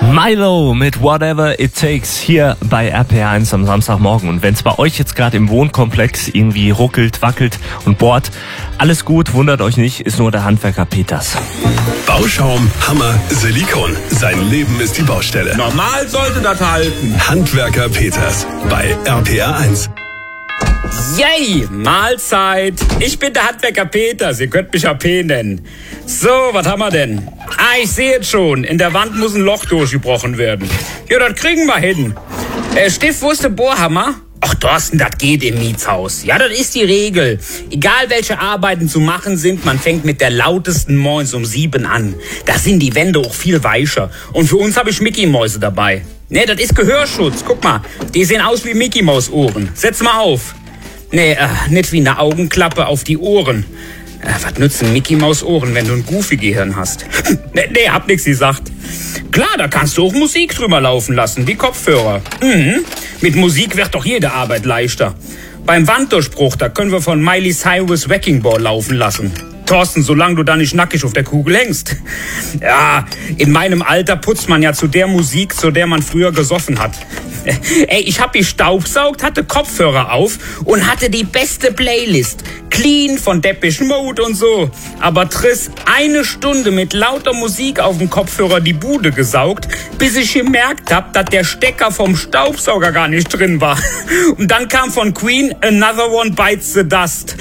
Milo mit Whatever It Takes hier bei RPR1 am Samstagmorgen. Und wenn es bei euch jetzt gerade im Wohnkomplex irgendwie ruckelt, wackelt und bohrt, alles gut, wundert euch nicht, ist nur der Handwerker Peters. Bauschaum, Hammer, Silikon. Sein Leben ist die Baustelle. Normal sollte das halten. Handwerker Peters bei RPR1. Yay, Mahlzeit. Ich bin der Handwerker Peters, ihr könnt mich AP nennen. So, was haben wir denn? Ich sehe es schon, in der Wand muss ein Loch durchgebrochen werden. Ja, das kriegen wir hin. Stift, wo ist der Bohrhammer? Ach, Thorsten, das geht im Mietshaus. Ja, das ist die Regel. Egal welche Arbeiten zu machen sind, man fängt mit der lautesten morgens um 7 an. Da sind die Wände auch viel weicher. Und für uns habe ich Mickey-Mäuse dabei. Ne, das ist Gehörschutz. Guck mal, die sehen aus wie Mickey-Maus-Ohren. Setz mal auf. Nee, nicht wie eine Augenklappe auf die Ohren. Was nützen Mickey-Maus-Ohren, wenn du ein Goofy-Gehirn hast? nee, hab nix gesagt. Klar, da kannst du auch Musik drüber laufen lassen, wie Kopfhörer. Mit Musik wird doch jede Arbeit leichter. Beim Wanddurchbruch, da können wir von Miley Cyrus Wrecking Ball laufen lassen. Thorsten, solange du da nicht nackig auf der Kugel hängst. Ja, in meinem Alter putzt man ja zu der Musik, zu der man früher gesoffen hat. Ey, ich hab gestaubsaugt, hatte Kopfhörer auf und hatte die beste Playlist. Clean von Depeche Mode und so. Aber Triss, 1 Stunde mit lauter Musik auf dem Kopfhörer die Bude gesaugt, bis ich gemerkt hab, dass der Stecker vom Staubsauger gar nicht drin war. Und dann kam von Queen Another One Bites the Dust.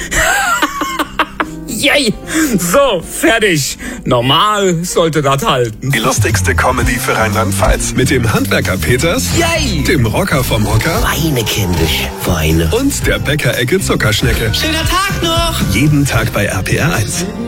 Yay! So, fertig. Normal sollte das halten. Die lustigste Comedy für Rheinland-Pfalz. Mit dem Handwerker Peters, Yay! dem Rocker vom Hocker Weine, kindisch, weine. und der Bäckerecke Zuckerschnecke. Schöner Tag noch! Jeden Tag bei RPR1.